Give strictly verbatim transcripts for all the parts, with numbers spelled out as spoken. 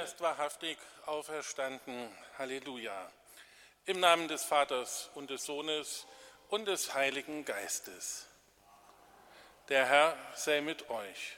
ist wahrhaftig auferstanden. Halleluja. Im Namen des Vaters und des Sohnes und des Heiligen Geistes. Der Herr sei mit euch.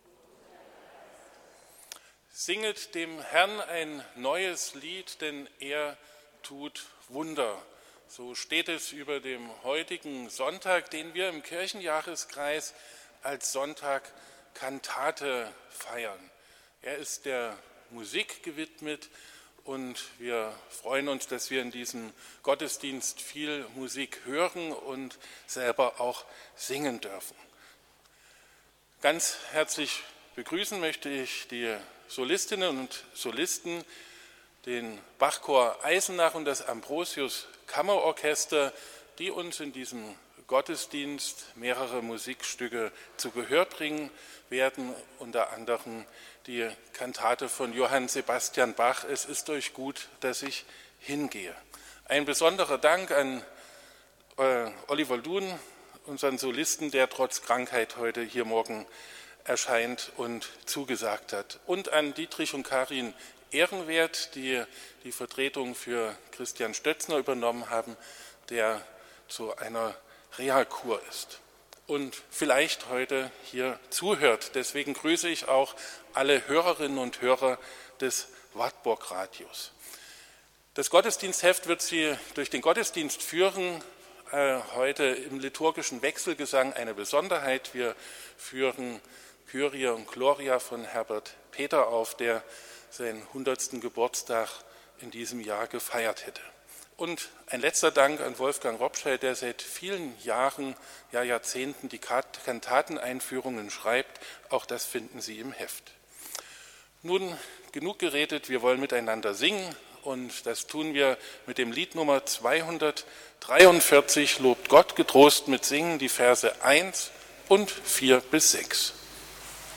Singet dem Herrn ein neues Lied, denn er tut Wunder. So steht es über dem heutigen Sonntag, den wir im Kirchenjahreskreis als Sonntag Kantate feiern. Er ist der Musik gewidmet und wir freuen uns, dass wir in diesem Gottesdienst viel Musik hören und selber auch singen dürfen. Ganz herzlich begrüßen möchte ich die Solistinnen und Solisten, den Bachchor Eisenach und das Ambrosius Kammerorchester, die uns in diesem Gottesdienst mehrere Musikstücke zu Gehör bringen werden, unter anderem die Kantate von Johann Sebastian Bach, Es ist euch gut, dass ich hingehe. Ein besonderer Dank an äh, Oliver Luhn, unseren Solisten, der trotz Krankheit heute hier morgen erscheint und zugesagt hat. Und an Dietrich und Karin Ehrenwert, die die Vertretung für Christian Stötzner übernommen haben, der zu einer Reha-Kur ist und vielleicht heute hier zuhört. Deswegen grüße ich auch alle Hörerinnen und Hörer des Wartburg-Radios. Das Gottesdienstheft wird Sie durch den Gottesdienst führen. Äh, heute im liturgischen Wechselgesang eine Besonderheit. Wir führen Kyrie und Gloria von Herbert Peter auf, der seinen hundertsten Geburtstag in diesem Jahr gefeiert hätte. Und ein letzter Dank an Wolfgang Robschei, der seit vielen Jahren, ja Jahrzehnten die Kantateneinführungen schreibt. Auch das finden Sie im Heft. Nun genug geredet, wir wollen miteinander singen und das tun wir mit dem Lied Nummer zweihundertdreiundvierzig, Lobt Gott getrost mit Singen, die Verse eins und vier bis sechs.